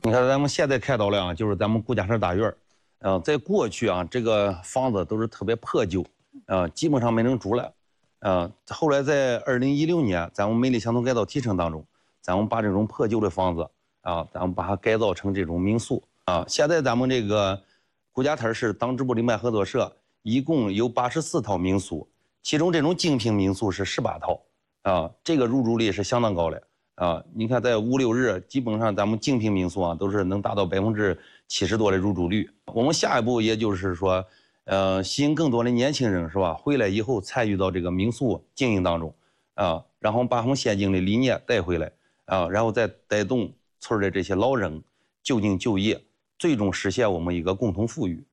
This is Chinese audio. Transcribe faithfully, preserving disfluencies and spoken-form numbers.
你看咱们现在看到了啊，就是咱们顾家城大院儿，呃，在过去啊，这个房子都是特别破旧，呃，基本上没人住了，呃，后来在二零一六年，咱们美丽乡村改造提升当中，咱们把这种破旧的房子啊，咱们把它改造成这种民宿啊。现在咱们这个顾家滩市党支部林办合作社一共有八十四套民宿，其中这种精品民宿是十八套啊，这个入住率是相当高的。啊，你看，在五六日，基本上咱们精品民宿啊，都是能达到百分之七十多的入住率。我们下一步也就是说，呃，吸引更多的年轻人是吧？回来以后参与到这个民宿经营当中，啊，然后把我们先进的理念带回来，啊，然后再带动村的这些老人就近就业，最终实现我们一个共同富裕。